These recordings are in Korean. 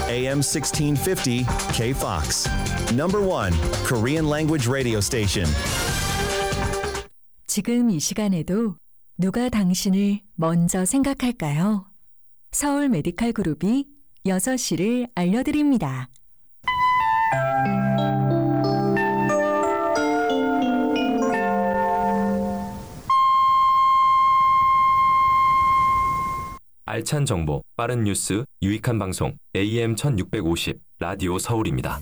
AM 1650 KFOX. Number 1 Korean language radio station. 지금 이 시간에도 누가 당신을 먼저 생각할까요? 서울 메디칼 그룹이 6시를 알려드립니다. 알찬 정보, 빠른 뉴스, 유익한 방송 AM 1650 라디오 서울입니다.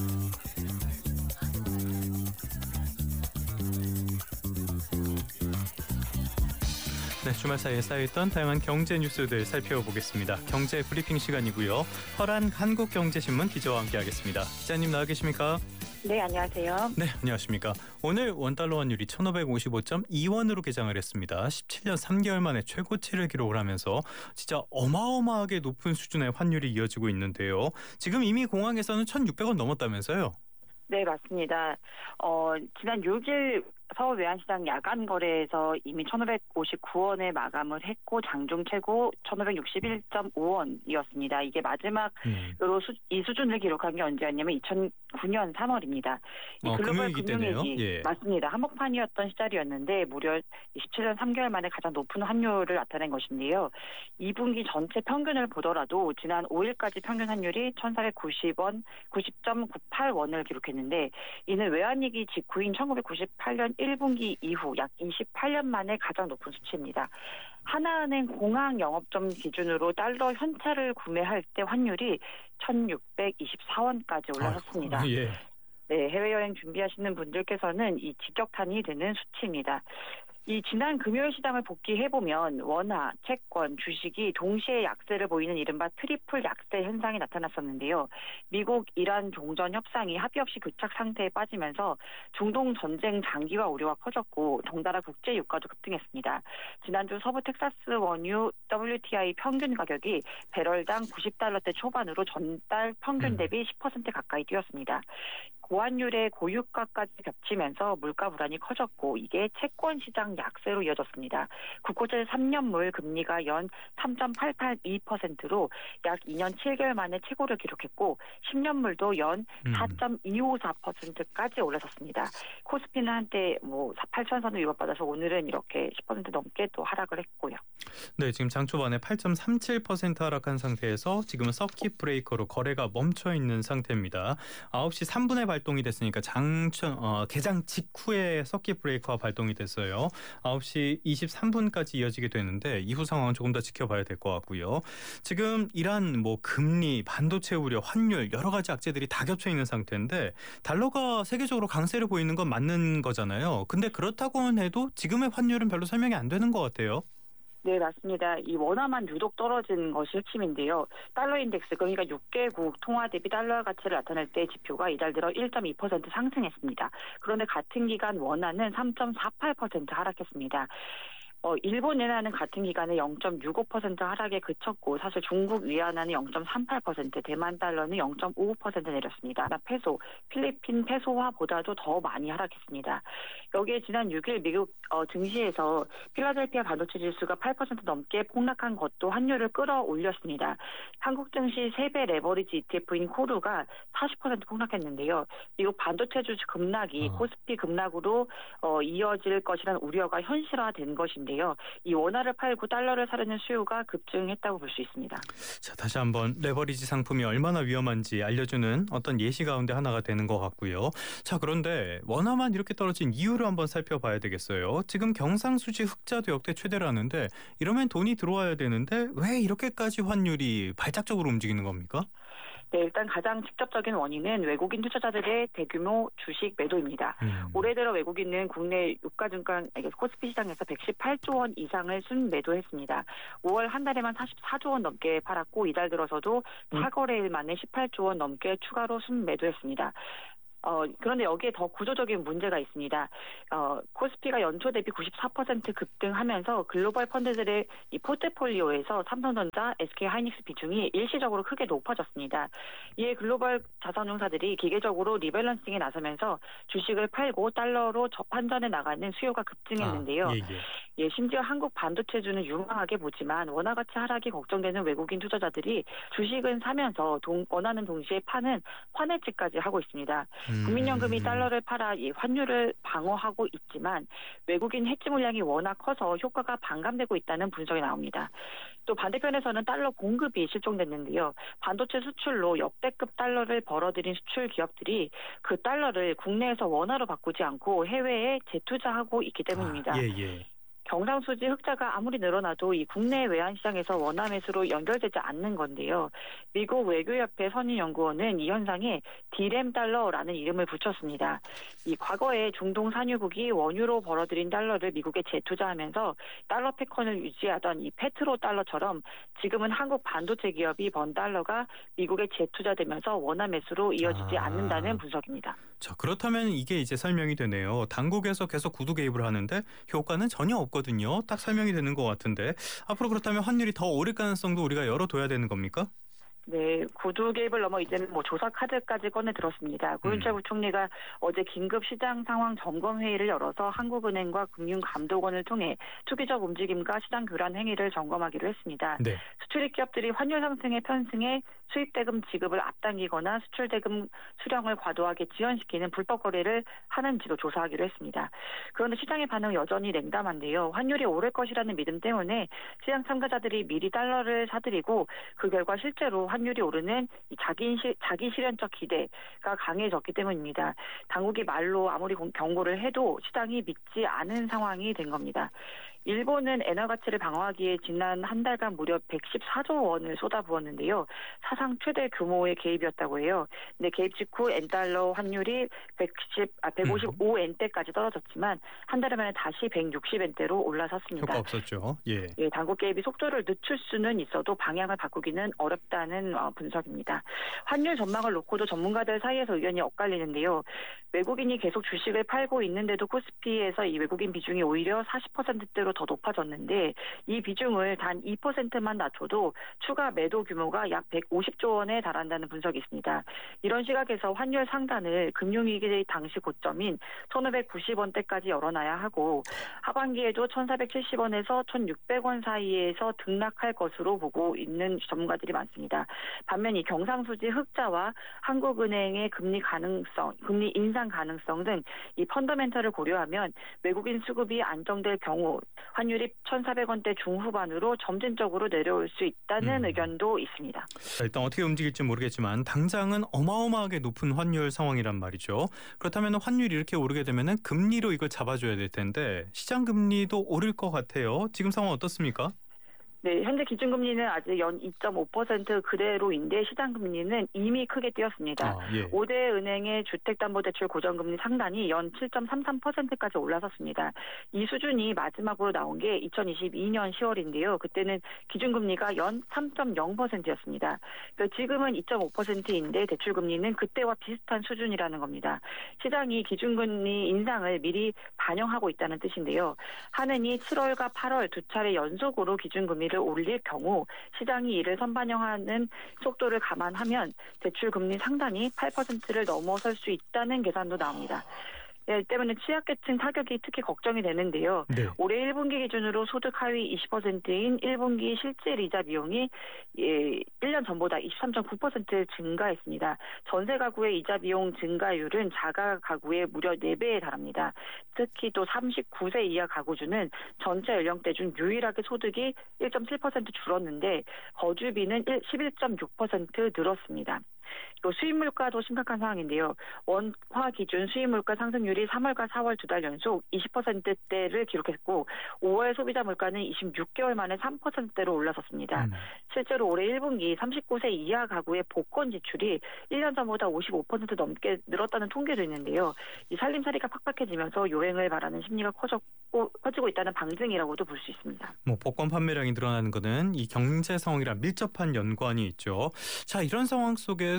네, 주말 사이에 쌓여있던 다양한 경제 뉴스들 살펴보겠습니다. 경제 브리핑 시간이고요. 허란 한국경제신문 기자와 함께하겠습니다. 기자님 나와 계십니까? 네, 안녕하세요. 네, 안녕하십니까. 오늘 원달러 환율이 1555.2원으로 개장을 했습니다. 17년 3개월 만에 최고치를 기록을 하면서 진짜 어마어마하게 높은 수준의 환율이 이어지고 있는데요. 지금 이미 공항에서는 1,600원 넘었다면서요? 네, 맞습니다. 지난 6일 서울 외환시장 야간 거래에서 이미 1,559원에 마감을 했고 장중 최고 1,561.5원이었습니다. 이게 마지막으로 이 수준을 기록한 게 언제였냐면 2009년 3월입니다. 이 글로벌 금융위기 예. 맞습니다. 한복판이었던 시절이었는데 무려 27년 3개월 만에 가장 높은 환율을 나타낸 것인데요. 2분기 전체 평균을 보더라도 지난 5일까지 평균 환율이 1,490원, 90.98원을 기록했는데 이는 외환위기 직후인 1998년 1분기 이후 약 28년 만에 가장 높은 수치입니다. 하나은행 공항 영업점 기준으로 달러 현찰을 구매할 때 환율이 1,624원까지 올라섰습니다. 예. 네, 해외여행 준비하시는 분들께서는 이 직격탄이 되는 수치입니다. 이 지난 금요일 시장을 복귀해보면 원화, 채권, 주식이 동시에 약세를 보이는 이른바 트리플 약세 현상이 나타났었는데요. 미국, 이란 종전 협상이 합의 없이 교착 상태에 빠지면서 중동 전쟁 장기화 우려가 커졌고 덩달아 국제 유가도 급등했습니다. 지난주 서부 텍사스 원유 WTI 평균 가격이 배럴당 90달러대 초반으로 전달 평균 대비 10% 가까이 뛰었습니다. 고환율의 고유가까지 겹치면서 물가 불안이 커졌고 이게 채권 시장 약세로 이어졌습니다. 국고채 3년물 금리가 연 3.882%로 약 2년 7개월 만에 최고를 기록했고 10년물도 연 4.254%까지 올라섰습니다. 코스피는 한때 8,000선을 위협받아서 오늘은 이렇게 10% 넘게 또 하락을 했고요. 네, 지금 장 초반에 8.37% 하락한 상태에서 지금은 서킷 브레이커로 거래가 멈춰 있는 상태입니다. 9시 3분에 발동이 됐으니까 개장 직후에 서킷 브레이커가 발동이 됐어요. 9시 23분까지 이어지게 되는데 이후 상황은 조금 더 지켜봐야 될 것 같고요. 지금 이란 금리, 반도체 우려, 환율 여러 가지 악재들이 다 겹쳐 있는 상태인데 달러가 세계적으로 강세를 보이는 건 맞는 거잖아요. 근데 그렇다고는 해도 지금의 환율은 별로 설명이 안 되는 것 같아요. 네, 맞습니다. 이 원화만 유독 떨어진 것이 핵심인데요. 달러 인덱스, 그러니까 6개국 통화 대비 달러 가치를 나타낼 때 지표가 이달 들어 1.2% 상승했습니다. 그런데 같은 기간 원화는 3.48% 하락했습니다. 일본 엔화는 같은 기간에 0.65% 하락에 그쳤고 사실 중국 위안화는 0.38%, 대만 달러는 0.55% 내렸습니다. 페소, 필리핀 페소화보다도 더 많이 하락했습니다. 여기에 지난 6일 미국 증시에서 필라델피아 반도체 지수가 8% 넘게 폭락한 것도 환율을 끌어올렸습니다. 한국 증시 3배 레버리지 ETF인 코르가 40% 폭락했는데요. 미국 반도체 주식 급락이 코스피 급락으로 이어질 것이라는 우려가 현실화된 것인데요. 이 원화를 팔고 달러를 사려는 수요가 급증했다고 볼 수 있습니다. 자, 다시 한번 레버리지 상품이 얼마나 위험한지 알려주는 어떤 예시 가운데 하나가 되는 것 같고요. 자, 그런데 원화만 이렇게 떨어진 이유를 한번 살펴봐야 되겠어요. 지금 경상수지 흑자도 역대 최대를 하는데 이러면 돈이 들어와야 되는데 왜 이렇게까지 환율이 발작적으로 움직이는 겁니까? 네, 일단 가장 직접적인 원인은 외국인 투자자들의 대규모 주식 매도입니다. 올해 들어 외국인은 국내 유가증권 코스피 시장에서 118조 원 이상을 순매도했습니다. 5월 한 달에만 44조 원 넘게 팔았고 이달 들어서도 4거래일 만에 18조 원 넘게 추가로 순매도했습니다. 그런데 여기에 더 구조적인 문제가 있습니다. 코스피가 연초 대비 94% 급등하면서 글로벌 펀드들의 이 포트폴리오에서 삼성전자, SK하이닉스 비중이 일시적으로 크게 높아졌습니다. 이에 글로벌 자산운용사들이 기계적으로 리밸런싱에 나서면서 주식을 팔고 달러로 환전해 나가는 수요가 급증했는데요. 예, 심지어 한국 반도체주는 유망하게 보지만 원화 가치 하락이 걱정되는 외국인 투자자들이 주식은 사면서 원하는 동시에 파는 환해지까지 하고 있습니다. 국민연금이 달러를 팔아 이 환율을 방어하고 있지만 외국인 해지 물량이 워낙 커서 효과가 반감되고 있다는 분석이 나옵니다. 또 반대편에서는 달러 공급이 실종됐는데요. 반도체 수출로 역대급 달러를 벌어들인 수출 기업들이 그 달러를 국내에서 원화로 바꾸지 않고 해외에 재투자하고 있기 때문입니다. 경상수지 흑자가 아무리 늘어나도 이 국내 외환시장에서 원화 매수로 연결되지 않는 건데요. 미국 외교협회 선임연구원은 이 현상에 디램 달러라는 이름을 붙였습니다. 이 과거에 중동 산유국이 원유로 벌어들인 달러를 미국에 재투자하면서 달러 패권을 유지하던 이 페트로 달러처럼 지금은 한국 반도체 기업이 번 달러가 미국에 재투자되면서 원화 매수로 이어지지 않는다는 분석입니다. 자, 그렇다면 이게 이제 설명이 되네요. 당국에서 계속 구두 개입을 하는데 효과는 전혀 없거든요. 딱 설명이 되는 것 같은데 앞으로 그렇다면 환율이 더 오를 가능성도 우리가 열어둬야 되는 겁니까? 네, 구두 개입을 넘어 이제는 조사 카드까지 꺼내 들었습니다. 고윤철 부총리가 어제 긴급 시장 상황 점검 회의를 열어서 한국은행과 금융감독원을 통해 투기적 움직임과 시장 교란 행위를 점검하기로 했습니다. 네. 수출입 기업들이 환율 상승에 편승해 수입 대금 지급을 앞당기거나 수출 대금 수령을 과도하게 지연시키는 불법 거래를 하는지도 조사하기로 했습니다. 그런데 시장의 반응은 여전히 냉담한데요. 환율이 오를 것이라는 믿음 때문에 시장 참가자들이 미리 달러를 사들이고 그 결과 실제로 환율이 오르는 자기 실현적 기대가 강해졌기 때문입니다. 당국이 말로 아무리 경고를 해도 시장이 믿지 않은 상황이 된 겁니다. 일본은 엔화 가치를 방어하기에 지난 한 달간 무려 114조 원을 쏟아부었는데요. 사상 최대 규모의 개입이었다고 해요. 근데 개입 직후 엔달러 환율이 155엔대까지 떨어졌지만 한 달 만에 다시 160엔대로 올라섰습니다. 효과 없었죠. 예, 당국 개입이 속도를 늦출 수는 있어도 방향을 바꾸기는 어렵다는 분석입니다. 환율 전망을 놓고도 전문가들 사이에서 의견이 엇갈리는데요. 외국인이 계속 주식을 팔고 있는데도 코스피에서 이 외국인 비중이 오히려 40%대로 더 높아졌는데 이 비중을 단 2%만 낮춰도 추가 매도 규모가 약 150조 원에 달한다는 분석이 있습니다. 이런 시각에서 환율 상단을 금융위기 당시 고점인 1,590원대까지 열어놔야 하고 하반기에도 1,470원에서 1,600원 사이에서 등락할 것으로 보고 있는 전문가들이 많습니다. 반면 이 경상수지 흑자와 한국은행의 금리 인상 가능성 등 이 펀더멘털을 고려하면 외국인 수급이 안정될 경우 환율이 1,400원대 중후반으로 점진적으로 내려올 수 있다는 의견도 있습니다. 일단 어떻게 움직일지 모르겠지만 당장은 어마어마하게 높은 환율 상황이란 말이죠. 그렇다면 환율이 이렇게 오르게 되면 금리로 이걸 잡아줘야 될 텐데 시장 금리도 오를 것 같아요. 지금 상황 어떻습니까? 네, 현재 기준금리는 아직 연 2.5% 그대로인데 시장금리는 이미 크게 뛰었습니다. 5대 은행의 주택담보대출 고정금리 상단이 연 7.33%까지 올라섰습니다. 이 수준이 마지막으로 나온 게 2022년 10월인데요. 그때는 기준금리가 연 3.0%였습니다. 지금은 2.5%인데 대출금리는 그때와 비슷한 수준이라는 겁니다. 시장이 기준금리 인상을 미리 반영하고 있다는 뜻인데요. 한은이 7월과 8월 두 차례 연속으로 기준금리를 올릴 경우 시장이 이를 선반영하는 속도를 감안하면 대출금리 상단이 8%를 넘어설 수 있다는 계산도 나옵니다. 때문에 취약계층 타격이 특히 걱정이 되는데요. 네. 올해 1분기 기준으로 소득 하위 20%인 1분기 실질 이자 비용이 1년 전보다 23.9% 증가했습니다. 전세 가구의 이자 비용 증가율은 자가 가구의 무려 4배에 달합니다. 특히 또 39세 이하 가구주는 전체 연령대 중 유일하게 소득이 1.7% 줄었는데 거주비는 11.6% 늘었습니다. 또 수입 물가도 심각한 상황인데요. 원화 기준 수입 물가 상승률이 3월과 4월 두 달 연속 20%대를 기록했고 5월 소비자 물가는 26개월 만에 3%대로 올라섰습니다. 실제로 올해 1분기 39세 이하 가구의 복권 지출이 1년 전보다 55% 넘게 늘었다는 통계도 있는데요. 이 살림살이가 팍팍해지면서 요행을 바라는 심리가 커지고 있다는 방증이라고도 볼 수 있습니다. 복권 판매량이 늘어나는 것은 이 경제 상황이랑 밀접한 연관이 있죠. 자, 이런 상황 속에서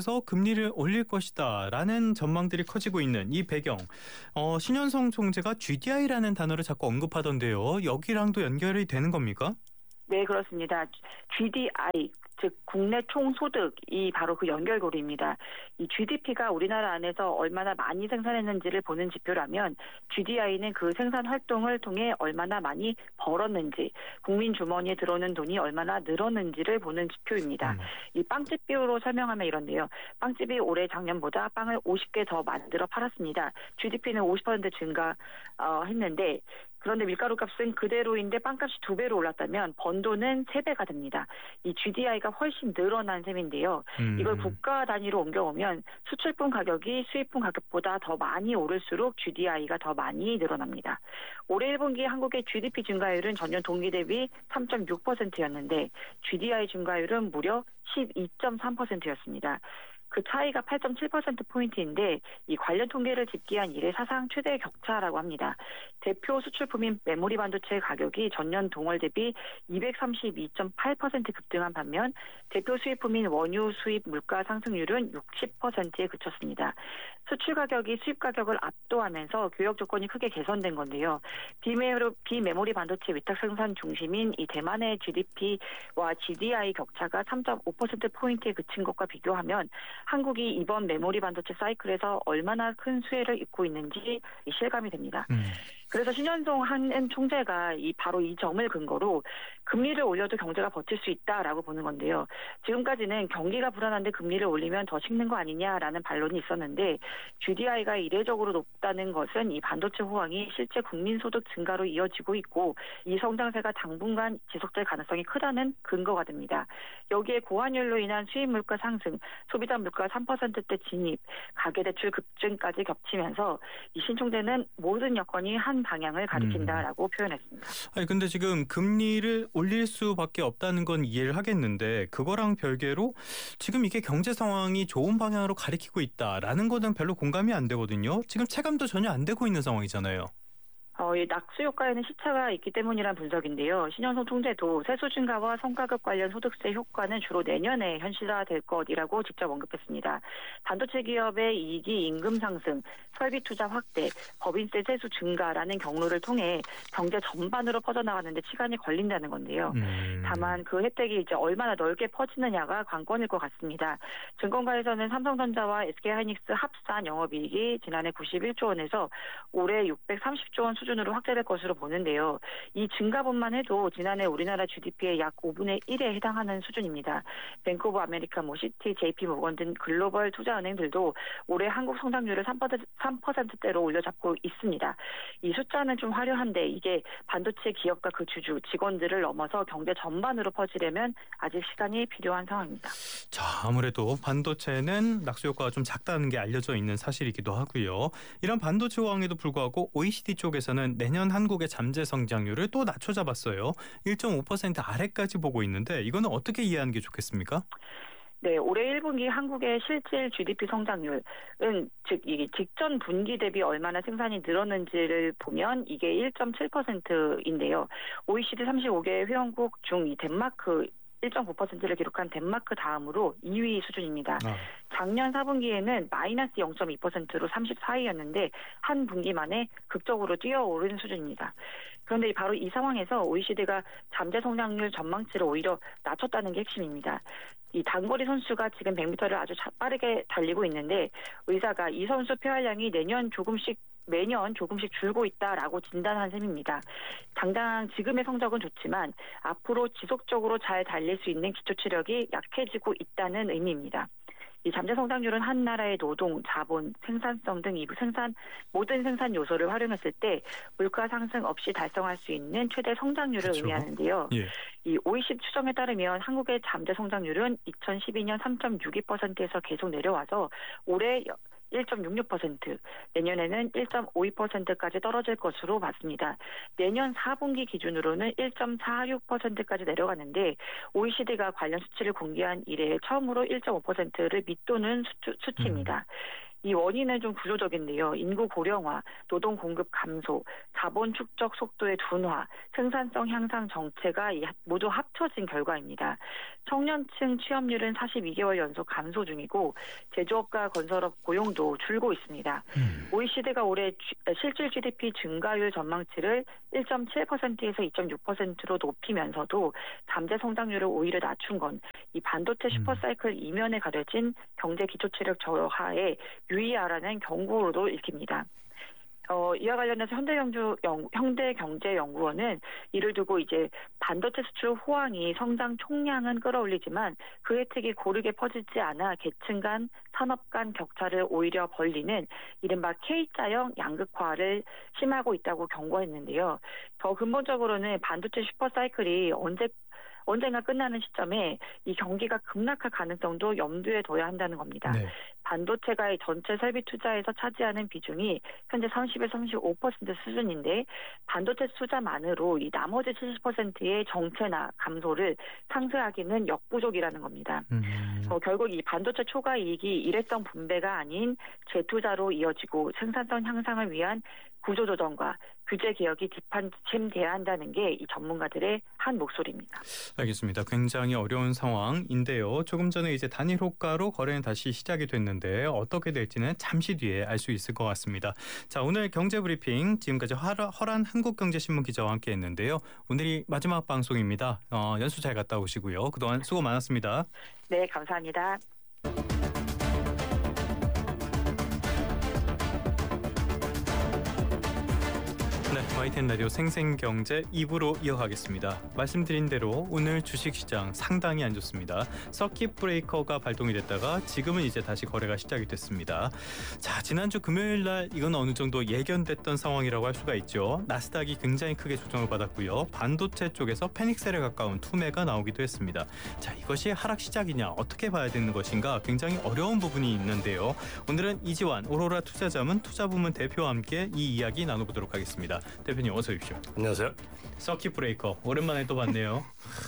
따라서 금리를 올릴 것이다라는 전망들이 커지고 있는 이 배경. 신현성 총재가 GDI라는 단어를 자꾸 언급하던데요. 여기랑도 연결이 되는 겁니까? 네, 그렇습니다. GDI, 즉 국내 총소득이 바로 그 연결고리입니다. 이 GDP가 우리나라 안에서 얼마나 많이 생산했는지를 보는 지표라면 GDI는 그 생산 활동을 통해 얼마나 많이 벌었는지, 국민 주머니에 들어오는 돈이 얼마나 늘었는지를 보는 지표입니다. 이 빵집 비유로 설명하면 이런데요. 빵집이 올해 작년보다 빵을 50개 더 만들어 팔았습니다. GDP는 50% 증가했는데 그런데 밀가루 값은 그대로인데 빵값이 2배로 올랐다면 번 돈은 3배가 됩니다. 이 GDI가 훨씬 늘어난 셈인데요. 이걸 국가 단위로 옮겨오면 수출품 가격이 수입품 가격보다 더 많이 오를수록 GDI가 더 많이 늘어납니다. 올해 1분기 한국의 GDP 증가율은 전년 동기 대비 3.6%였는데 GDI 증가율은 무려 12.3%였습니다. 그 차이가 8.7%포인트인데 이 관련 통계를 집계한 이래 사상 최대 격차라고 합니다. 대표 수출품인 메모리 반도체 가격이 전년 동월 대비 232.8% 급등한 반면 대표 수입품인 원유 수입 물가 상승률은 60%에 그쳤습니다. 수출 가격이 수입 가격을 압도하면서 교역 조건이 크게 개선된 건데요. 비메모리 반도체 위탁 생산 중심인 이 대만의 GDP와 GDI 격차가 3.5%포인트에 그친 것과 비교하면 한국이 이번 메모리 반도체 사이클에서 얼마나 큰 수혜를 입고 있는지 실감이 됩니다. 그래서 신현동 한은 총재가 바로 이 점을 근거로 금리를 올려도 경제가 버틸 수 있다라고 보는 건데요. 지금까지는 경기가 불안한데 금리를 올리면 더 식는 거 아니냐라는 반론이 있었는데 GDI가 이례적으로 높다는 것은 이 반도체 호황이 실제 국민소득 증가로 이어지고 있고 이 성장세가 당분간 지속될 가능성이 크다는 근거가 됩니다. 여기에 고환율로 인한 수입 물가 상승, 소비자 물가 3%대 진입, 가계대출 급증까지 겹치면서 이 신 총재는 모든 여건이 한 방향을 가리킨다라고 표현했습니다. 아니 근데 지금 금리를 올릴 수밖에 없다는 건 이해를 하겠는데 그거랑 별개로 지금 이게 경제 상황이 좋은 방향으로 가리키고 있다라는 거는 별로 공감이 안 되거든요. 지금 체감도 전혀 안 되고 있는 상황이잖아요. 이 낙수 효과에는 시차가 있기 때문이란 분석인데요. 신현성 총재도 세수 증가와 성과급 관련 소득세 효과는 주로 내년에 현실화될 것이라고 직접 언급했습니다. 반도체 기업의 이익이 임금 상승, 설비 투자 확대, 법인세 세수 증가라는 경로를 통해 경제 전반으로 퍼져나가는데 시간이 걸린다는 건데요. 다만 그 혜택이 이제 얼마나 넓게 퍼지느냐가 관건일 것 같습니다. 증권가에서는 삼성전자와 SK하이닉스 합산 영업이익이 지난해 91조 원에서 올해 630조 원 수준으로 확대될 것으로 보는데요. 이 증가분만 해도 지난해 우리나라 GDP의 약 5분의 1에 해당하는 수준입니다. 뱅크 오브 아메리카, 시티, JP모건 등 글로벌 투자은행들도 올해 한국 성장률을 3%대로 올려잡고 있습니다. 이 숫자는 좀 화려한데 이게 반도체 기업과 그 주주, 직원들을 넘어서 경제 전반으로 퍼지려면 아직 시간이 필요한 상황입니다. 자, 아무래도 반도체는 낙수 효과가 좀 작다는 게 알려져 있는 사실이기도 하고요. 이런 반도체 호황에도 불구하고 OECD 쪽에서는 내년 한국의 잠재 성장률을 또 낮춰잡았어요. 1.5% 아래까지 보고 있는데 이거는 어떻게 이해하는 게 좋겠습니까? 네, 올해 1분기 한국의 실질 GDP 성장률은 즉 이게 직전 분기 대비 얼마나 생산이 늘었는지를 보면 이게 1.7%인데요. OECD 35개 회원국 중 이 덴마크 1.9%를 기록한 덴마크 다음으로 2위 수준입니다. 작년 4분기에는 마이너스 0.2%로 34위였는데 한 분기 만에 극적으로 뛰어오른 수준입니다. 그런데 바로 이 상황에서 OECD가 잠재 성장률 전망치를 오히려 낮췄다는 게 핵심입니다. 이 단거리 선수가 지금 100m를 아주 빠르게 달리고 있는데 의사가 이 선수 폐활량이 매년 조금씩 줄고 있다라고 진단한 셈입니다. 당장 지금의 성적은 좋지만 앞으로 지속적으로 잘 달릴 수 있는 기초 체력이 약해지고 있다는 의미입니다. 이 잠재 성장률은 한 나라의 노동, 자본, 생산성 등 모든 생산 요소를 활용했을 때 물가 상승 없이 달성할 수 있는 최대 성장률을 의미하는데요. 예. 이 OECD 추정에 따르면 한국의 잠재 성장률은 2012년 3.62%에서 계속 내려와서 올해 1.66%, 내년에는 1.52%까지 떨어질 것으로 봤습니다. 내년 4분기 기준으로는 1.46%까지 내려가는데 OECD가 관련 수치를 공개한 이래 처음으로 1.5%를 밑도는 수치입니다. 이 원인은 좀 구조적인데요. 인구 고령화, 노동 공급 감소, 자본 축적 속도의 둔화, 생산성 향상 정체가 모두 합쳐진 결과입니다. 청년층 취업률은 42개월 연속 감소 중이고 제조업과 건설업 고용도 줄고 있습니다. OECD가 올해 실질 GDP 증가율 전망치를 1.7%에서 2.6%로 높이면서도 잠재 성장률을 오히려 낮춘 건 이 반도체 슈퍼사이클 이면에 가려진 경제 기초체력 저하에 유의하라는 경고로도 읽힙니다. 이와 관련해서 현대경제연구원은 이를 두고 이제 반도체 수출 호황이 성장 총량은 끌어올리지만 그 혜택이 고르게 퍼지지 않아 계층 간 산업 간 격차를 오히려 벌리는 이른바 K자형 양극화를 심하고 있다고 경고했는데요. 더 근본적으로는 반도체 슈퍼사이클이 언젠가 끝나는 시점에 이 경기가 급락할 가능성도 염두에 둬야 한다는 겁니다. 네. 반도체가 전체 설비 투자에서 차지하는 비중이 현재 30에서 35% 수준인데 반도체 투자만으로 이 나머지 70%의 정체나 감소를 상쇄하기는 역부족이라는 겁니다. 결국 이 반도체 초과 이익이 일회성 분배가 아닌 재투자로 이어지고 생산성 향상을 위한 구조조정과 규제 개혁이 뒷받침돼야 한다는 게 이 전문가들의 한 목소리입니다. 알겠습니다. 굉장히 어려운 상황인데요. 조금 전에 이제 단일 호가로 거래는 다시 시작이 됐는데 어떻게 될지는 잠시 뒤에 알 수 있을 것 같습니다. 자, 오늘 경제브리핑 지금까지 허란 한국경제신문 기자와 함께했는데요. 오늘이 마지막 방송입니다. 연수 잘 갔다 오시고요. 그동안 수고 많았습니다. 네, 감사합니다. 네, YTN 라디오 생생경제 2부로 이어가겠습니다. 말씀드린 대로 오늘 주식시장 상당히 안 좋습니다. 서킷 브레이커가 발동이 됐다가 지금은 이제 다시 거래가 시작이 됐습니다. 자, 지난주 금요일 날 이건 어느 정도 예견됐던 상황이라고 할 수가 있죠. 나스닥이 굉장히 크게 조정을 받았고요. 반도체 쪽에서 패닉셀에 가까운 투매가 나오기도 했습니다. 자, 이것이 하락 시작이냐 어떻게 봐야 되는 것인가 굉장히 어려운 부분이 있는데요. 오늘은 이지환 오로라 투자자문 투자부문 대표와 함께 이 이야기 나눠보도록 하겠습니다. 대표님 어서 오십시오. 안녕하세요. 서킷 브레이커 오랜만에 또 봤네요.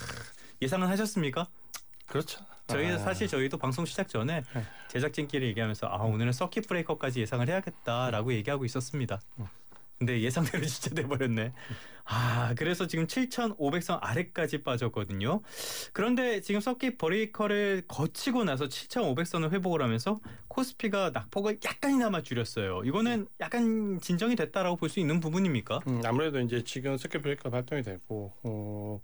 예상은 하셨습니까? 그렇죠. 저희도 방송 시작 전에 제작진끼리 얘기하면서 오늘은 서킷 브레이커까지 예상을 해야겠다라고 얘기하고 있었습니다. 근데 예상대로 진짜 돼버렸네. 그래서 지금 7,500선 아래까지 빠졌거든요. 그런데 지금 서킷 브레이커를 거치고 나서 7,500선을 회복을 하면서 코스피가 낙폭을 약간이나마 줄였어요. 이거는 약간 진정이 됐다라고 볼 수 있는 부분입니까? 아무래도 이제 지금 서킷 브레이커 발동이 됐고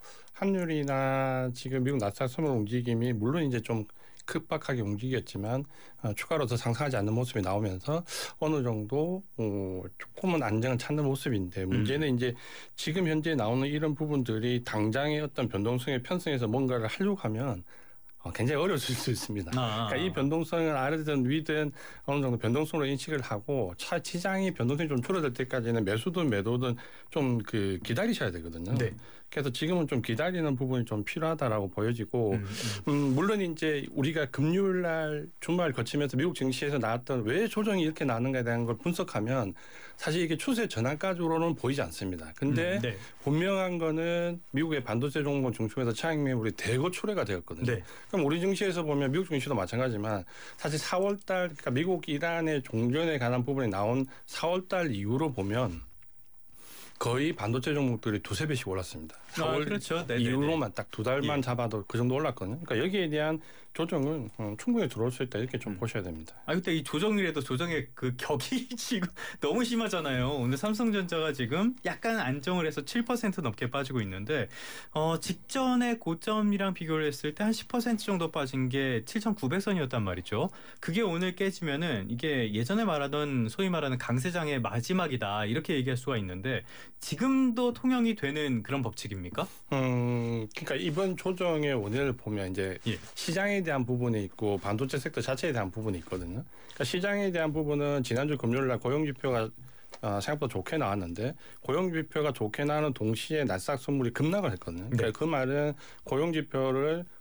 환율이나 지금 미국 나스닥 선물 움직임이 물론 이제 좀 급박하게 움직였지만 추가로 더 상승하지 않는 모습이 나오면서 어느 정도 조금은 안정을 찾는 모습인데 문제는 이제 지금 현재 나오는 이런 부분들이 당장의 어떤 변동성의 편성에서 뭔가를 하려고 하면 굉장히 어려워질 수 있습니다. 그러니까 이 변동성을 아래든 위든 어느 정도 변동성으로 인식을 하고 시장이 변동성이 좀 줄어들 때까지는 매수든 매도든 좀 기다리셔야 되거든요. 네. 그래서 지금은 좀 기다리는 부분이 좀 필요하다라고 보여지고 물론 이제 우리가 금요일 날 주말 거치면서 미국 증시에서 나왔던 왜 조정이 이렇게 나는가에 대한 걸 분석하면 사실 이게 추세 전환까지로는 보이지 않습니다. 근데 네. 분명한 거는 미국의 반도체 종목 중심에서 차익 매물이 대거 출회가 되었거든요. 네. 그럼 우리 증시에서 보면 미국 증시도 마찬가지지만 사실 4월 달 그러니까 미국 이란의 종전에 관한 부분이 나온 4월 달 이후로 보면 거의 반도체 종목들이 두세 배씩 올랐습니다. 4월 그렇죠. 이후로만 딱 두 달만 잡아도 그 정도 올랐거든요. 그러니까 여기에 대한 조정은 충분히 들어올 수 있다 이렇게 좀 보셔야 됩니다. 근데 이 조정이라도 조정의 그 격이 지금 너무 심하잖아요. 오늘 삼성전자가 지금 약간 안정을 해서 7% 넘게 빠지고 있는데 직전에 고점이랑 비교를 했을 때 한 10% 정도 빠진 게 7,900선이었단 말이죠. 그게 오늘 깨지면은 이게 예전에 말하던 소위 말하는 강세장의 마지막이다 이렇게 얘기할 수가 있는데 지금도 통용이 되는 그런 법칙입니까? 그러니까 이번 조정의 원인을 보면 이제 시장에 대한 부분이 있고 반도체 섹터 자체에 대한 부분이 있거든요. 그러니까 시장에 대한 부분은 지난주 금요일 날 고용지표가 생각보다 좋게 나왔는데 고용지표가 좋게 나오는 동시에 나스닥 선물이 급락을 했거든요. 그러니까 그 말은 고용지표를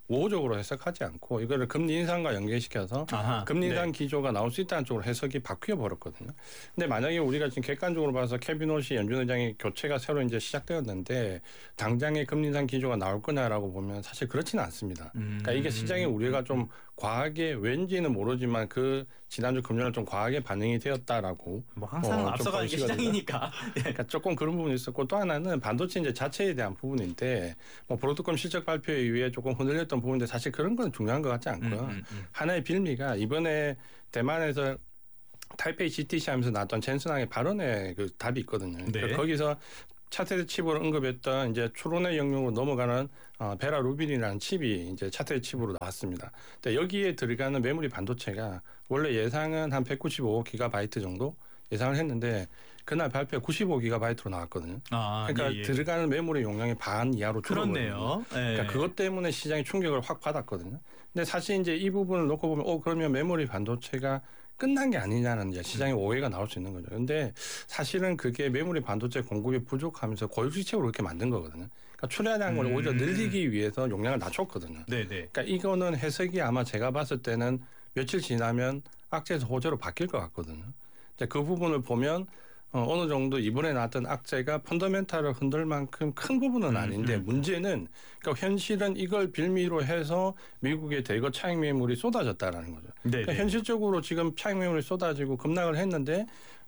우호적으로 해석하지 않고 이거를 금리 인상과 연계시켜서 금리 인상 기조가 나올 수 있다는 쪽으로 해석이 바뀌어 버렸거든요. 근데 만약에 우리가 지금 객관적으로 봐서 케빈 호시 연준 의장의 교체가 새로 이제 시작되었는데 당장의 금리 인상 기조가 나올 거냐라고 보면 사실 그렇지는 않습니다. 그러니까 이게 시장에 우리가 좀 과하게 왠지는 모르지만 그 지난주 금요일 좀 과하게 반응이 되었다라고 뭐 항상 앞서가는 게 시장이니까. 그러니까 조금 그런 부분이 있었고 또 하나는 반도체 이제 자체에 대한 부분인데 뭐 브로드컴 실적 발표에 의해 조금 흔들렸던 부분인데 사실 그런 건 중요한 것 같지 않고요. 하나의 빌미가 이번에 대만에서 타이페이 GTC 하면서 나왔던 젠슨항의 발언에 그 답이 있거든요. 네. 그러니까 거기서 차세대 칩으로 언급했던 이제 추론의 영역으로 넘어가는 베라 루빈이라는 칩이 이제 차세대 칩으로 나왔습니다. 근데 여기에 들어가는 메모리 반도체가 원래 예상은 한 195GB 정도 예상을 했는데 그날 발표 95GB로 나왔거든요. 그러니까 예. 들어가는 메모리 용량의 반 이하로 줄어버렸네요. 그러니까 그것 때문에 시장이 충격을 확 받았거든요. 근데 사실 이제 이 부분을 놓고 보면 그러면 메모리 반도체가 끝난 게 아니냐는 이제 시장의 오해가 나올 수 있는 거죠. 근데 사실은 그게 메모리 반도체 공급이 부족하면서 고육지책으로 그렇게 만든 거거든요. 그러니까 출하량을 걸 오히려 늘리기 위해서 용량을 낮췄거든요. 네네. 그러니까 이거는 해석이 아마 제가 봤을 때는 며칠 지나면 악재에서 호재로 바뀔 것 같거든요. 그 부분을 보면 어느 정도 이번에 나왔던 악재가 펀더멘탈을 흔들 만큼 큰 부분은 아닌데 문제는 그러니까 현실은 이걸 빌미로 해서 미국의 대거 차익 매물이 쏟아졌다라는 거죠. 그러니까 현실적으로 지금 차익 매물이 쏟아지고 급락을 했는데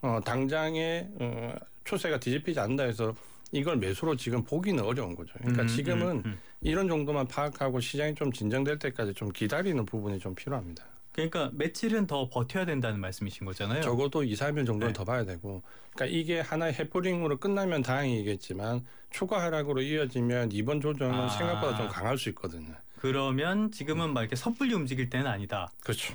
당장의 추세가 뒤집히지 않는다 해서 이걸 매수로 지금 보기는 어려운 거죠. 그러니까 지금은 이런 정도만 파악하고 시장이 좀 진정될 때까지 좀 기다리는 부분이 좀 필요합니다. 그러니까 며칠은 더 버텨야 된다는 말씀이신 거잖아요. 적어도 2, 3일 정도는 더 봐야 되고 그러니까 이게 하나의 해프닝으로 끝나면 다행이겠지만 추가 하락으로 이어지면 이번 조정은 생각보다 좀 강할 수 있거든요. 그러면 지금은 막 이렇게 섣불리 움직일 때는 아니다. 그렇죠.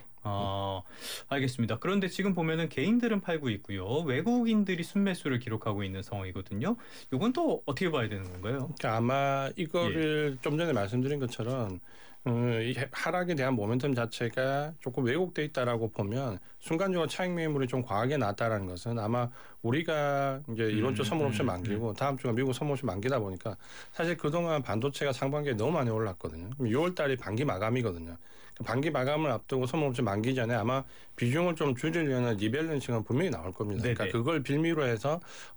알겠습니다. 그런데 지금 보면은 개인들은 팔고 있고요. 외국인들이 순매수를 기록하고 있는 상황이거든요. 이건 또 어떻게 봐야 되는 건가요? 그러니까 아마 이거를 좀 전에 말씀드린 것처럼 이 하락에 대한 모멘텀 자체가 조금 왜곡돼 있다라고 보면 순간적으로 차익 매물이 좀 과하게 나왔다라는 것은 아마 우리가 이제 이번 주 선물 옵션 만기고 다음 주가 미국 선물 옵션 만기다 보니까 사실 그동안 반도체가 상반기에 너무 많이 올랐거든요. 6월 달이 반기 마감이거든요. 반기 마감을 앞두고 선물 옵션 만기 전에 아마 비중을 좀 줄이려는 리밸런싱은 분명히 나올 겁니다. 그러니까 그걸 빌미로 해서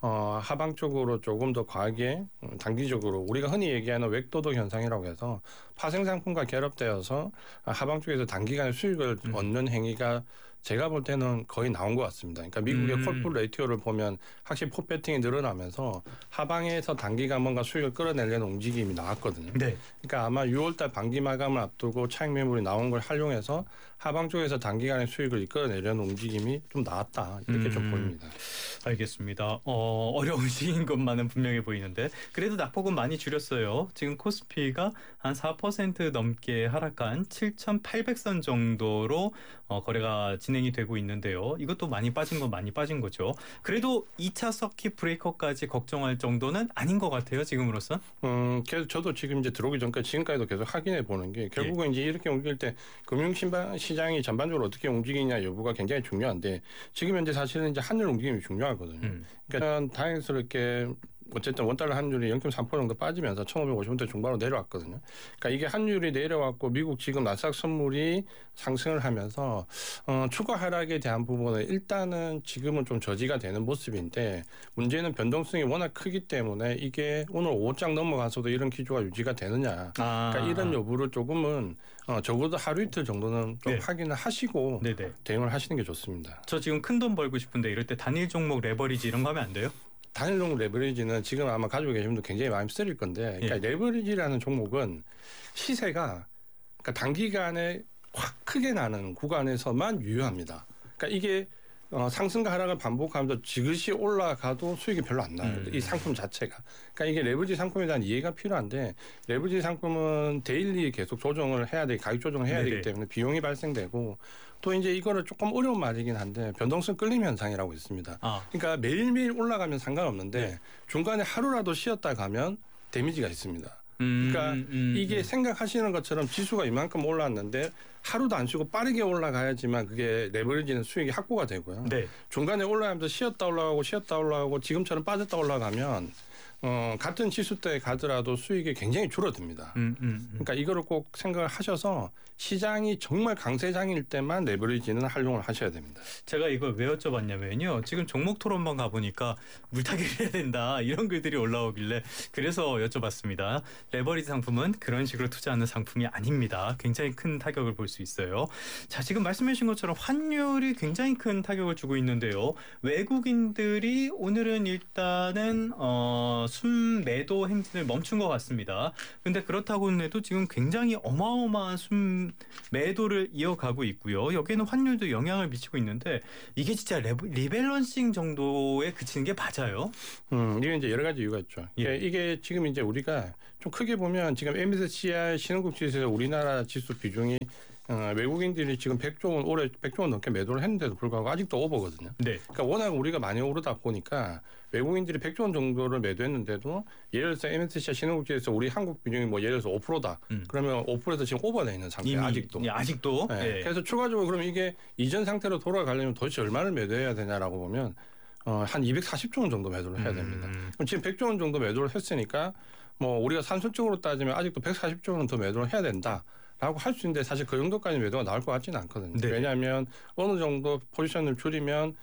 하방 쪽으로 조금 더 과하게 단기적으로 우리가 흔히 얘기하는 웹도덕 현상이라고 해서 파생 상품과 결합되어서 하방 쪽에서 단기간에 수익을 얻는 행위가 제가 볼 때는 거의 나온 것 같습니다. 그러니까 미국의 콜풀 레이티오를 보면 확실히 풋 배팅이 늘어나면서 하방에서 단기간 뭔가 수익을 끌어내려는 움직임이 나왔거든요. 그러니까 아마 6월달 반기 마감을 앞두고 차익 매물이 나온 걸 활용해서 하방 쪽에서 단기간의 수익을 이끌어내려는 움직임이 좀 나왔다 이렇게 좀 보입니다. 알겠습니다. 어려운 시기인 것만은 분명해 보이는데 그래도 낙폭은 많이 줄였어요. 지금 코스피가 한 4% 넘게 하락한 7,800선 정도로 거래가 진행이 되고 있는데요. 이것도 많이 빠진 건 많이 빠진 거죠. 그래도 2차 서킷 브레이커까지 걱정할 정도는 아닌 것 같아요. 지금으로선. 계속 저도 지금 이제 들어오기 전까지 지금까지도 계속 확인해 보는 게 결국은 이제 이렇게 움직일 때 금융시장이 전반적으로 어떻게 움직이냐 여부가 굉장히 중요한데 지금 현재 사실은 이제 환율 움직임이 중요하거든요. 그러니까 다행스럽게 어쨌든 원달러 환율이 0.3% 정도 빠지면서 1,550원대 중반으로 내려왔거든요. 그러니까 이게 환율이 내려왔고 미국 지금 나스닥 선물이 상승을 하면서 추가 하락에 대한 부분은 일단은 지금은 좀 저지가 되는 모습인데 문제는 변동성이 워낙 크기 때문에 이게 오늘 5장 넘어가서도 이런 기조가 유지가 되느냐. 그러니까 이런 여부를 조금은 적어도 하루 이틀 정도는 좀 확인을 하시고 대응을 하시는 게 좋습니다. 저 지금 큰돈 벌고 싶은데 이럴 때 단일 종목 레버리지 이런 거 하면 안 돼요? 단일 종목 레버리지는 지금 아마 가지고 계신 분들 굉장히 많이 쓰릴 건데 그러니까 레버리지라는 종목은 시세가 그러니까 단기간에 확 크게 나는 구간에서만 유효합니다. 그러니까 이게 상승과 하락을 반복하면서 지그시 올라가도 수익이 별로 안 나요. 이 상품 자체가. 그러니까 이게 레버리지 상품에 대한 이해가 필요한데 레버리지 상품은 데일리 계속 조정을 해야 돼, 가격 조정을 해야 되기 때문에 비용이 발생되고 또 이제 이거를 조금 어려운 말이긴 한데 변동성 끌림 현상이라고 있습니다. 그러니까 매일매일 올라가면 상관없는데 중간에 하루라도 쉬었다 가면 데미지가 있습니다. 그러니까 이게 생각하시는 것처럼 지수가 이만큼 올랐는데 하루도 안 쉬고 빠르게 올라가야지만 그게 레버리지는 수익이 확보가 되고요. 네. 중간에 올라가면서 쉬었다 올라가고 지금처럼 빠졌다 올라가면 같은 지수대에 가더라도 수익이 굉장히 줄어듭니다. 그러니까 이거를 꼭 생각을 하셔서 시장이 정말 강세장일 때만 레버리지는 활용을 하셔야 됩니다. 제가 이걸 왜 여쭤봤냐면요. 지금 종목 토론방 가보니까 물타기를 해야 된다 이런 글들이 올라오길래 그래서 여쭤봤습니다. 레버리지 상품은 그런 식으로 투자하는 상품이 아닙니다. 굉장히 큰 타격을 볼 수 있어요. 자, 지금 말씀해 주신 것처럼 환율이 굉장히 큰 타격을 주고 있는데요. 외국인들이 오늘은 일단은 순매도 행진을 멈춘 것 같습니다. 그런데 그렇다고는 해도 지금 굉장히 어마어마한 순매도를 이어가고 있고요. 여기에는 환율도 영향을 미치고 있는데 이게 진짜 리밸런싱 정도에 그치는 게 맞아요? 이게 이제 여러 가지 이유가 있죠. 예. 이게 지금 이제 우리가 좀 크게 보면 지금 MSCI 신흥국 지수에서 우리나라 지수 비중이 외국인들이 지금 100조 원 올해 100조 원 넘게 매도를 했는데도 불구하고 아직도 오버거든요. 네. 그러니까 워낙 우리가 많이 오르다 보니까 외국인들이 100조 원 정도를 매도했는데도 예를 들어서 MSCI 신흥국지에서 우리 한국 비중이 뭐 예를 들어서 5%다. 그러면 5%에서 지금 오버돼 있는 상태예요. 아직도. 예, 아직도. 네. 네. 그래서 추가적으로 그럼 이게 이전 상태로 돌아가려면 도대체 얼마를 매도해야 되냐라고 보면 한 240조 원 정도 매도를 해야 됩니다. 그럼 지금 100조 원 정도 매도를 했으니까 뭐 우리가 산술적으로 따지면 아직도 140조 원은 더 매도를 해야 된다. 라고 할 수 있는데 사실 그 정도까지 매도가 나올 것 같지는 않거든요. 네. 왜냐하면 어느 정도 포지션을 줄이면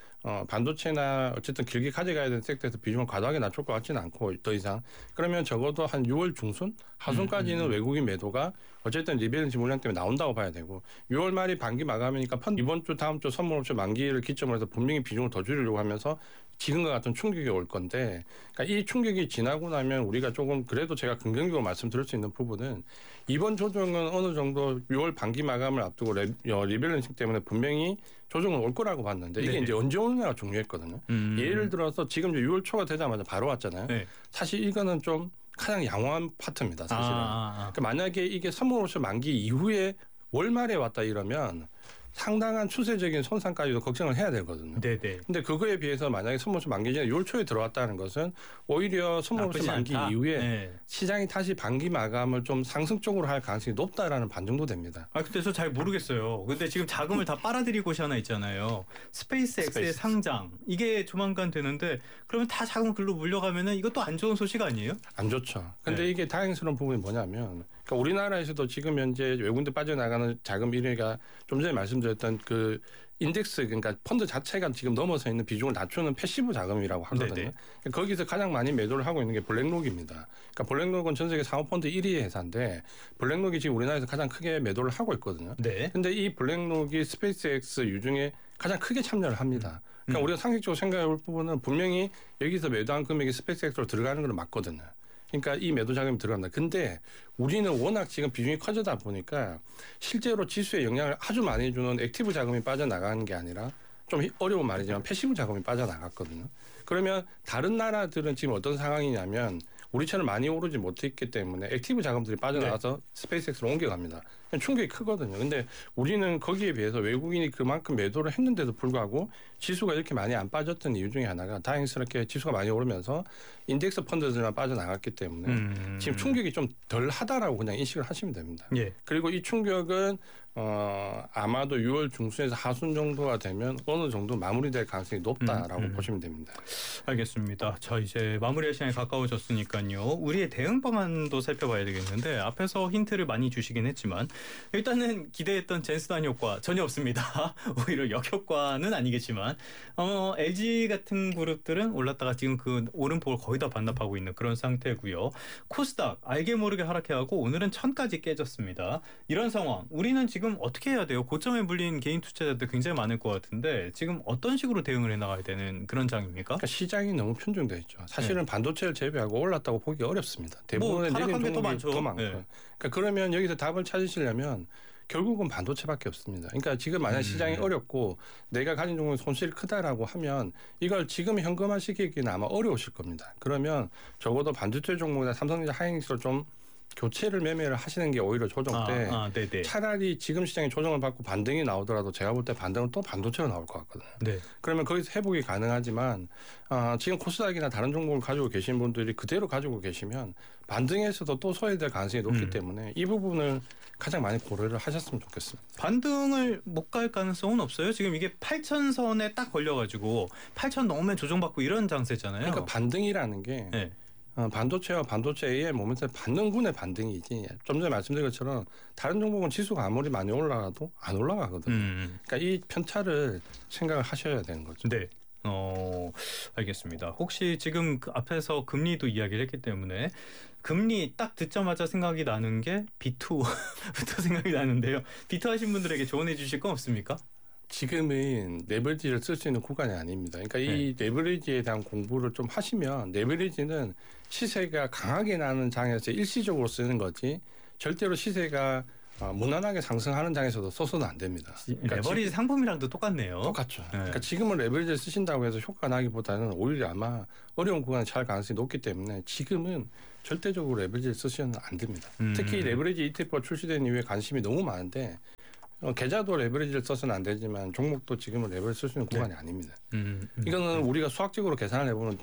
반도체나 어쨌든 길게 가져가야 되는 섹터에서 비중을 과도하게 낮출 것 같지는 않고 더 이상. 그러면 적어도 한 6월 중순, 하순까지는 외국인 매도가 어쨌든 리밸런싱 물량 때문에 나온다고 봐야 되고 6월 말이 반기 마감이니까 이번 주 다음 주 선물옵션 만기를 기점으로 해서 분명히 비중을 더 줄이려고 하면서 지금과 같은 충격이 올 건데 그러니까 이 충격이 지나고 나면 우리가 조금 그래도 제가 긍정적으로 말씀드릴 수 있는 부분은 이번 조정은 어느 정도 6월 반기 마감을 앞두고 리밸런싱 때문에 분명히 조정은 올 거라고 봤는데 이게 네네. 이제 언제 오느냐가 중요했거든요. 예를 들어서 지금 이제 6월 초가 되자마자 바로 왔잖아요. 네. 사실 이거는 좀 가장 양호한 파트입니다. 사실은. 그러니까 만약에 이게 선물옵션 만기 이후에 월말에 왔다 이러면 상당한 추세적인 손상까지도 걱정을 해야 되거든요. 네네. 근데 그거에 비해서 만약에 선물옵션 만기 전에 6월 초에 들어왔다는 것은 오히려 선물옵션 만기 이후에 네. 시장이 다시 반기 마감을 좀 상승적으로 할 가능성이 높다라는 반정도 됩니다. 근데 저 잘 모르겠어요. 근데 지금 자금을 다 빨아들일 곳이 하나 있잖아요. 스페이스X의 상장. 이게 조만간 되는데 그러면 다 자금 글로 물려가면은 이것도 안 좋은 소식 아니에요? 안 좋죠. 근데 네. 이게 다행스러운 부분이 뭐냐면 그러니까 우리나라에서도 지금 현재 외국인들 빠져나가는 자금 1위가 좀 전에 말씀드렸던 그 인덱스 그러니까 펀드 자체가 지금 넘어서 있는 비중을 낮추는 패시브 자금이라고 하거든요. 네네. 거기서 가장 많이 매도를 하고 있는 게 블랙록입니다. 그러니까 블랙록은 전 세계 사모펀드 1위 회사인데 블랙록이 지금 우리나라에서 가장 크게 매도를 하고 있거든요. 네. 근데 이 블랙록이 스페이스X 유중에 가장 크게 참여를 합니다. 그러니까 우리가 상식적으로 생각해 볼 부분은 분명히 여기서 매도한 금액이 스페이스X로 들어가는 건 맞거든요. 그러니까 이 매도 자금이 들어갑니다. 근데 우리는 워낙 지금 비중이 커지다 보니까 실제로 지수에 영향을 아주 많이 주는 액티브 자금이 빠져나가는 게 아니라 좀 어려운 말이지만 패시브 자금이 빠져나갔거든요. 그러면 다른 나라들은 지금 어떤 상황이냐면 우리처럼 많이 오르지 못했기 때문에 액티브 자금들이 빠져나가서 스페이스X로 옮겨갑니다. 충격이 크거든요. 근데 우리는 거기에 비해서 외국인이 그만큼 매도를 했는데도 불구하고 지수가 이렇게 많이 안 빠졌던 이유 중에 하나가 다행스럽게 지수가 많이 오르면서 인덱스 펀드들만 빠져나갔기 때문에 지금 충격이 좀 덜 하다라고 그냥 인식을 하시면 됩니다. 예. 그리고 이 충격은 아마도 6월 중순에서 하순 정도가 되면 어느 정도 마무리될 가능성이 높다라고 보시면 됩니다. 알겠습니다. 자, 이제 마무리할 시간이 가까워졌으니까요. 우리의 대응 방안도 살펴봐야 되겠는데 앞에서 힌트를 많이 주시긴 했지만 일단은 기대했던 젠스단 효과 전혀 없습니다. 오히려 역효과는 아니겠지만 LG 같은 그룹들은 올랐다가 지금 그 오름폭을 거의 다 반납하고 있는 그런 상태고요. 코스닥 알게 모르게 하락해하고 오늘은 1000까지 깨졌습니다. 이런 상황 우리는 지금 어떻게 해야 돼요? 고점에 물린 개인 투자자들 굉장히 많을 것 같은데 지금 어떤 식으로 대응을 해나가야 되는 그런 장입니까? 그러니까 시장이 너무 편중돼 있죠. 사실은 반도체를 제외하고 올랐다고 보기 어렵습니다. 대부분의 내린 하락한 게 종목이 더 많죠. 그러니까 그러면 여기서 답을 찾으시려면 결국은 반도체밖에 없습니다. 그러니까 지금 만약 시장이 어렵고 내가 가진 종목의 손실이 크다라고 하면 이걸 지금 현금화시키기는 아마 어려우실 겁니다. 그러면 적어도 반도체 종목이나 삼성전자 하이닉스를 좀 교체를 매매를 하시는 게 오히려 조정 때 네네. 차라리 지금 시장에 조정을 받고 반등이 나오더라도 제가 볼 때 반등은 또 반도체로 나올 것 같거든요. 네. 그러면 거기서 회복이 가능하지만 지금 코스닥이나 다른 종목을 가지고 계신 분들이 그대로 가지고 계시면 반등에서도 또 소외될 가능성이 높기 때문에 이 부분을 가장 많이 고려를 하셨으면 좋겠습니다. 반등을 못 갈 가능성은 없어요? 지금 이게 8,000선에 딱 걸려가지고 8,000 넘으면 조정받고 이런 장세잖아요. 그러니까 반등이라는 게 네. 반도체와 반도체 A의 모멘텀 받는군의 반등이지 좀 전에 말씀드린 것처럼 다른 종목은 지수가 아무리 많이 올라가도 안 올라가거든요. 그러니까 이 편차를 생각을 하셔야 되는 거죠. 네. 알겠습니다. 혹시 지금 그 앞에서 금리도 이야기를 했기 때문에 금리 딱 듣자마자 생각이 나는 게 B2부터 생각이 나는데요. B2 하신 분들에게 조언해 주실 건 없습니까? 지금은 레버리지를 쓸 수 있는 구간이 아닙니다. 그러니까 이 레버리지에 대한 공부를 좀 하시면 레버리지는 시세가 강하게 나는 장에서 일시적으로 쓰는 거지 절대로 시세가 무난하게 상승하는 장에서도 써서는 안 됩니다. 그러니까 레버리지 상품이랑도 똑같네요. 똑같죠. 네. 그러니까 지금은 레버리지를 쓰신다고 해서 효과가 나기보다는 오히려 아마 어려운 구간에 찰 가능성이 높기 때문에 지금은 절대적으로 레버리지를 쓰시면 안 됩니다. 특히 레버리지 ETF가 출시된 이후에 관심이 너무 많은데 계좌도 레버리지를 써서는 안 되지만 종목도 지금은 레버리지 쓸 수 있는 구간이 아닙니다. 이거는 우리가 수학적으로 계산을 해보면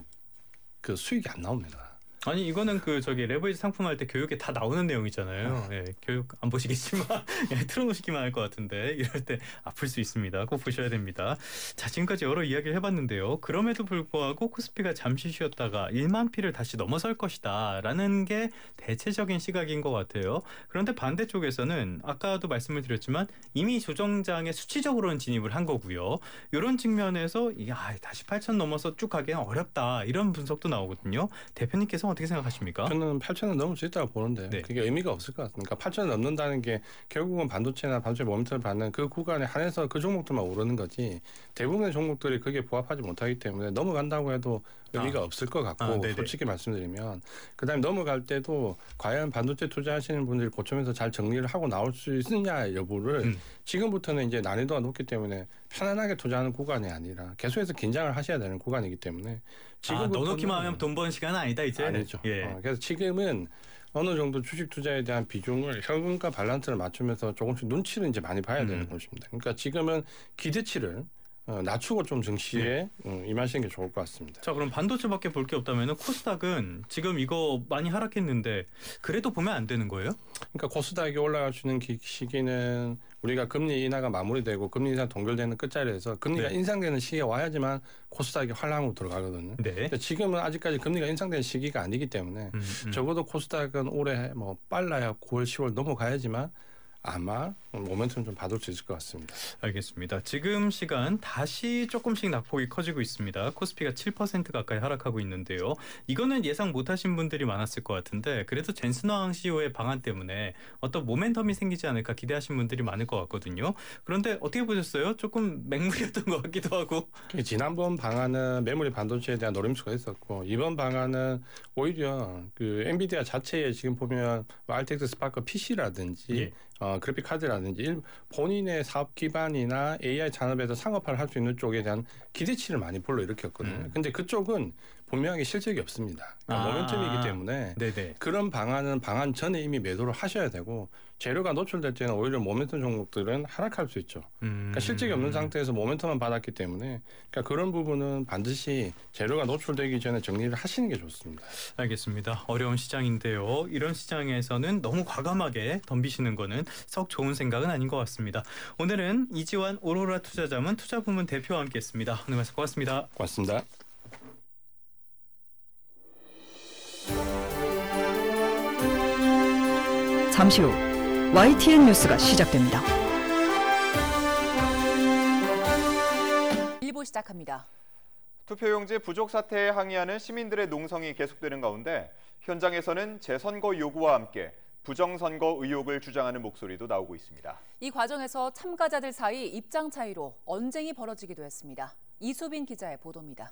그 수익이 안 나옵니다. 아니 이거는 그 저기 레버리지 상품 할 때 교육에 다 나오는 내용이잖아요. 예, 교육 안 보시겠지만 틀어놓으시기만 할 것 같은데 이럴 때 아플 수 있습니다. 꼭 보셔야 됩니다. 자, 지금까지 여러 이야기를 해봤는데요. 그럼에도 불구하고 코스피가 잠시 쉬었다가 1만 피를 다시 넘어설 것이다 라는 게 대체적인 시각인 것 같아요. 그런데 반대쪽에서는 아까도 말씀을 드렸지만 이미 조정장에 수치적으로는 진입을 한 거고요. 이런 측면에서 다시 8천 넘어서 쭉 가기는 어렵다 이런 분석도 나오거든요. 대표님께서 어떻게 생각하십니까? 저는 8천은 넘을 수 있다고 보는데 네. 그게 의미가 없을 것 같습니다. 그러니까 8천을 넘는다는 게 결국은 반도체나 반도체 모멘텀을 받는 그 구간에 한해서 그 종목들만 오르는 거지 대부분의 종목들이 그게 부합하지 못하기 때문에 넘어간다고 해도 의미가 없을 것 같고 솔직히 말씀드리면 그다음에 넘어갈 때도 과연 반도체 투자하시는 분들이 고점에서 잘 정리를 하고 나올 수 있느냐 여부를 지금부터는 이제 난이도가 높기 때문에 편안하게 투자하는 구간이 아니라 계속해서 긴장을 하셔야 되는 구간이기 때문에 지금부터는 넣어놓기만 하면 돈 버는 시간은 아니다 이제. 아니죠. 예. 그래서 지금은 어느 정도 주식 투자에 대한 비중을 현금과 밸런스를 맞추면서 조금씩 눈치를 이제 많이 봐야 되는 것입니다. 그러니까 지금은 기대치를 낮추고 좀 증시에 임하시는 게 좋을 것 같습니다. 자, 그럼 반도체밖에 볼 게 없다면 코스닥은 지금 이거 많이 하락했는데 그래도 보면 안 되는 거예요? 그러니까 코스닥이 올라갈 수 있는 시기는 우리가 금리 인하가 마무리되고 금리 인하 동결되는 끝자리에서 금리가 인상되는 시기에 와야지만 코스닥이 활랑으로 들어가거든요. 근데 지금은 아직까지 금리가 인상되는 시기가 아니기 때문에 적어도 코스닥은 올해 뭐 빨라야 9월, 10월 넘어가야지만 아마 모멘텀 좀 받을 수 있을 것 같습니다. 알겠습니다. 지금 시간 다시 조금씩 낙폭이 커지고 있습니다. 코스피가 7% 가까이 하락하고 있는데요. 이거는 예상 못하신 분들이 많았을 것 같은데 그래도 젠슨화항 CEO의 방안 때문에 어떤 모멘텀이 생기지 않을까 기대하신 분들이 많을 것 같거든요. 그런데 어떻게 보셨어요? 조금 맹물이었던 것 같기도 하고. 지난번 방안은 메모리 반도체에 대한 노림수가 있었고 이번 방안은 오히려 그 엔비디아 자체에 지금 보면 RTX 스파크 PC라든지 그래픽 카드라든지 본인의 사업 기반이나 AI 산업에서 상업화를 할 수 있는 쪽에 대한 기대치를 많이 불러일으켰거든요. 근데 그쪽은 분명하게 실적이 없습니다. 그러니까 모멘텀이기 때문에 그런 방안은 방안 전에 이미 매도를 하셔야 되고 재료가 노출될 때는 오히려 모멘텀 종목들은 하락할 수 있죠. 그러니까 실적이 없는 상태에서 모멘텀만 받았기 때문에 그러니까 그런 부분은 반드시 재료가 노출되기 전에 정리를 하시는 게 좋습니다. 알겠습니다. 어려운 시장인데요. 이런 시장에서는 너무 과감하게 덤비시는 거는 썩 좋은 생각은 아닌 것 같습니다. 오늘은 이지환 오로라 투자자문 투자부문 대표와 함께했습니다. 오늘 말씀 고맙습니다. 고맙습니다. 잠시 후 YTN 뉴스가 시작됩니다. 1부 시작합니다. 투표용지 부족 사태에 항의하는 시민들의 농성이 계속되는 가운데 현장에서는 재선거 요구와 함께 부정선거 의혹을 주장하는 목소리도 나오고 있습니다. 이 과정에서 참가자들 사이 입장 차이로 언쟁이 벌어지기도 했습니다. 이수빈 기자의 보도입니다.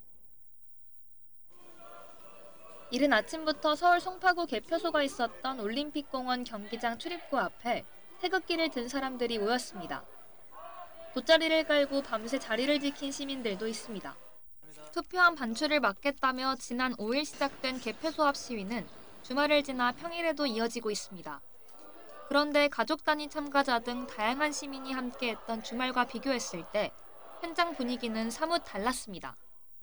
이른 아침부터 서울 송파구 개표소가 있었던 올림픽공원 경기장 출입구 앞에 태극기를 든 사람들이 모였습니다. 돗자리를 깔고 밤새 자리를 지킨 시민들도 있습니다. 투표함 반출을 막겠다며 지난 5일 시작된 개표소 앞 시위는 주말을 지나 평일에도 이어지고 있습니다. 그런데 가족 단위 참가자 등 다양한 시민이 함께했던 주말과 비교했을 때 현장 분위기는 사뭇 달랐습니다.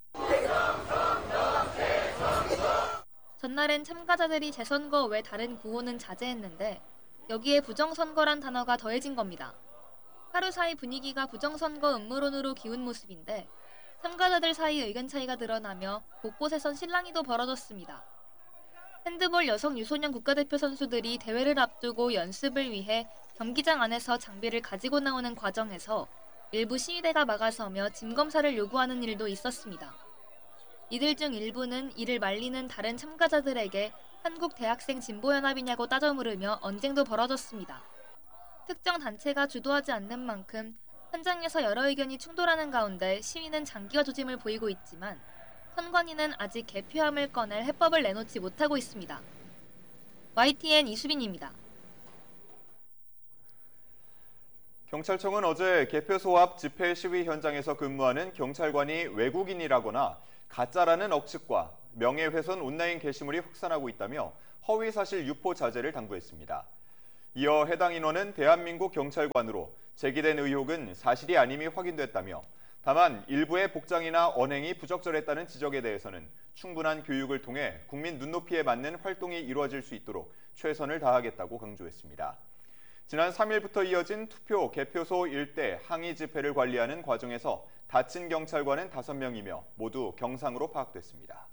전날엔 참가자들이 재선거 외 다른 구호는 자제했는데 여기에 부정선거란 단어가 더해진 겁니다. 하루 사이 분위기가 부정선거 음모론으로 기운 모습인데 참가자들 사이 의견 차이가 드러나며 곳곳에선 실랑이도 벌어졌습니다. 핸드볼 여성 유소년 국가대표 선수들이 대회를 앞두고 연습을 위해 경기장 안에서 장비를 가지고 나오는 과정에서 일부 시위대가 막아서며 짐 검사를 요구하는 일도 있었습니다. 이들 중 일부는 이를 말리는 다른 참가자들에게 한국 대학생 진보연합이냐고 따져 물으며 언쟁도 벌어졌습니다. 특정 단체가 주도하지 않는 만큼 현장에서 여러 의견이 충돌하는 가운데 시위는 장기화 조짐을 보이고 있지만 선관위는 아직 개표함을 꺼낼 해법을 내놓지 못하고 있습니다. YTN 이수빈입니다. 경찰청은 어제 개표소 앞 집회 시위 현장에서 근무하는 경찰관이 외국인이라거나 가짜라는 억측과 명예훼손 온라인 게시물이 확산하고 있다며 허위사실 유포 자제를 당부했습니다. 이어 해당 인원은 대한민국 경찰관으로 제기된 의혹은 사실이 아님이 확인됐다며 다만 일부의 복장이나 언행이 부적절했다는 지적에 대해서는 충분한 교육을 통해 국민 눈높이에 맞는 활동이 이루어질 수 있도록 최선을 다하겠다고 강조했습니다. 지난 3일부터 이어진 투표 개표소 일대 항의 집회를 관리하는 과정에서 다친 경찰관은 5명이며 모두 경상으로 파악됐습니다.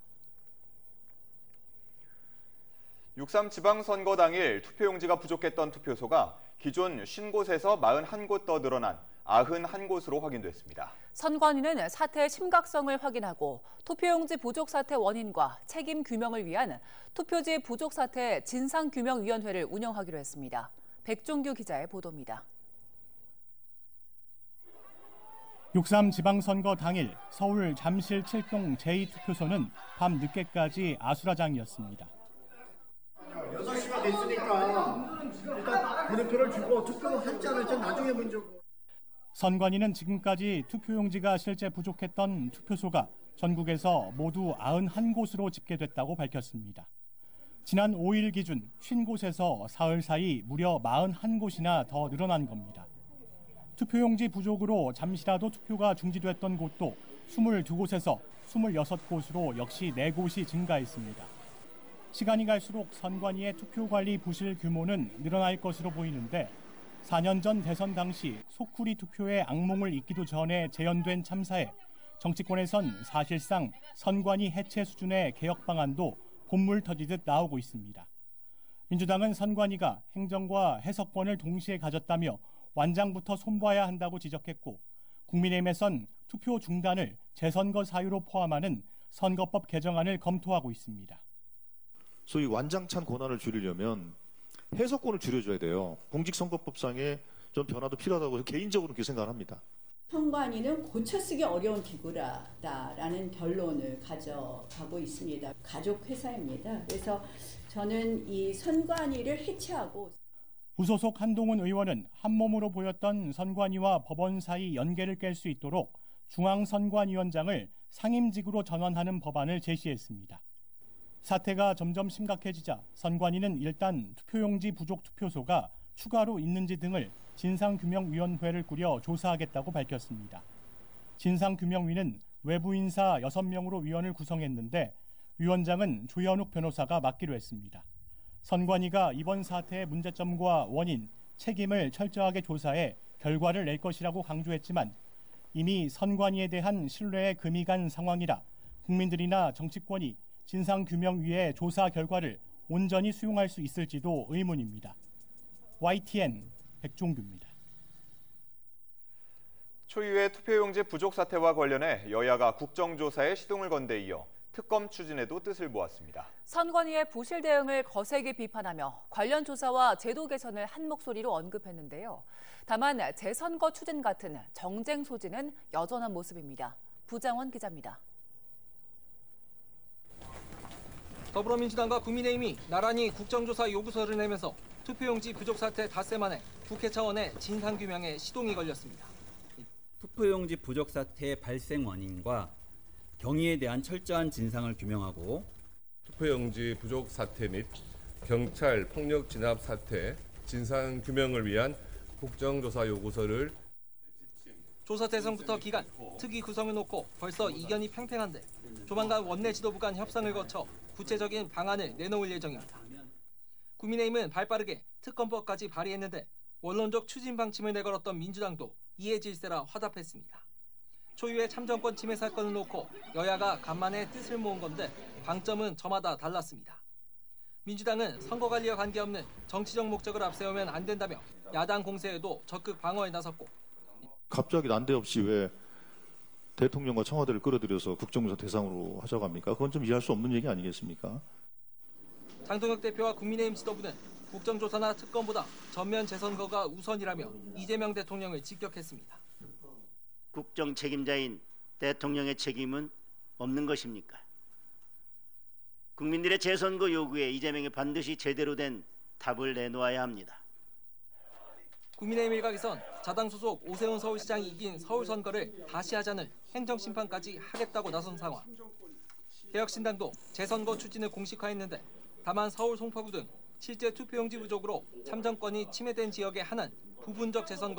6.3 지방선거 당일 투표용지가 부족했던 투표소가 기존 50곳에서 41곳 더 늘어난 91곳으로 확인됐습니다. 선관위는 사태의 심각성을 확인하고 투표용지 부족 사태 원인과 책임 규명을 위한 투표지 부족 사태 진상규명위원회를 운영하기로 했습니다. 백종규 기자의 보도입니다. 6.3 지방선거 당일 서울 잠실 7동 제2투표소는 밤 늦게까지 아수라장이었습니다. 6시가 됐으니까 일단 물음표를 주고 투표를 할지 안 할지 나중에 문제고. 선관위는 지금까지 투표용지가 실제 부족했던 투표소가 전국에서 모두 91곳으로 집계됐다고 밝혔습니다. 지난 5일 기준 50곳에서 사흘 사이 무려 41곳이나 더 늘어난 겁니다. 투표용지 부족으로 잠시라도 투표가 중지됐던 곳도 22곳에서 26곳으로 역시 4곳이 증가했습니다. 시간이 갈수록 선관위의 투표관리 부실 규모는 늘어날 것으로 보이는데 4년 전 대선 당시 소쿠리 투표의 악몽을 잊기도 전에 재현된 참사에 정치권에선 사실상 선관위 해체 수준의 개혁 방안도 본물 터지듯 나오고 있습니다. 민주당은 선관위가 행정과 해석권을 동시에 가졌다며 완장부터 손봐야 한다고 지적했고 국민의힘에선 투표 중단을 재선거 사유로 포함하는 선거법 개정안을 검토하고 있습니다. 소위 완장찬 권한을 줄이려면 해석권을 줄여줘야 돼요. 공직선거법상에 좀 변화도 필요하다고 개인적으로 그렇게 생각을 합니다. 선관위는 고쳐쓰기 어려운 기구라는 결론을 가져가고 있습니다. 가족회사입니다. 그래서 저는 이 선관위를 해체하고 무소속 한동훈 의원은 한몸으로 보였던 선관위와 법원 사이 연계를 깰 수 있도록 중앙선관위원장을 상임직으로 전환하는 법안을 제시했습니다. 사태가 점점 심각해지자 선관위는 일단 투표용지 부족 투표소가 추가로 있는지 등을 진상규명위원회를 꾸려 조사하겠다고 밝혔습니다. 진상규명위는 외부 인사 6명으로 위원을 구성했는데 위원장은 조현욱 변호사가 맡기로 했습니다. 선관위가 이번 사태의 문제점과 원인, 책임을 철저하게 조사해 결과를 낼 것이라고 강조했지만 이미 선관위에 대한 신뢰에 금이 간 상황이라 국민들이나 정치권이 진상규명위의 조사 결과를 온전히 수용할 수 있을지도 의문입니다. YTN 백종규입니다. 초유의 투표용지 부족 사태와 관련해 여야가 국정조사에 시동을 건 데 이어 특검 추진에도 뜻을 모았습니다. 선관위의 부실 대응을 거세게 비판하며 관련 조사와 제도 개선을 한 목소리로 언급했는데요. 다만 재선거 추진 같은 정쟁 소지는 여전한 모습입니다. 부장원 기자입니다. 더불어민주당과 국민의힘이 나란히 국정조사 요구서를 내면서 투표용지 부족 사태 닷새 만에 국회 차원의 진상규명에 시동이 걸렸습니다. 투표용지 부족 사태의 발생 원인과 경위에 대한 철저한 진상을 규명하고 투표용지 부족 사태 및 경찰 폭력 진압 사태 진상 규명을 위한 국정조사 요구서를 조사 대상부터 기간, 특위 구성을 놓고 벌써 이견이 팽팽한데 조만간 원내 지도부 간 협상을 거쳐 구체적인 방안을 내놓을 예정입니다. 국민의힘은 발빠르게 특검법까지 발의했는데 원론적 추진 방침을 내걸었던 민주당도 이해 질세라 화답했습니다. 초유의 참정권 침해 사건을 놓고 여야가 간만에 뜻을 모은 건데 방점은 저마다 달랐습니다. 민주당은 선거관리와 관계없는 정치적 목적을 앞세우면 안 된다며 야당 공세에도 적극 방어에 나섰고 갑자기 난데없이 왜 대통령과 청와대를 끌어들여서 국정조사 대상으로 하자고 합니까? 그건 좀 이해할 수 없는 얘기 아니겠습니까? 장동혁 대표와 국민의힘 지도부는 국정조사나 특검보다 전면 재선거가 우선이라며 이재명 대통령을 직격했습니다. 국정 책임자인 대통령의 책임은 없는 것입니까? 국민들의 재선거 요구에 이재명이 반드시 제대로 된 답을 내놓아야 합니다. 국민의힘 일각에선 자당 소속 오세훈 서울시장이 이긴 서울 선거를 다시 하자는 행정심판까지 하겠다고 나선 상황. 개혁신당도 재선거 추진을 공식화했는데 다만 서울 송파구 등 실제 투표용지 부족으로 참정권이 침해된 지역에 한한 부분적 재선거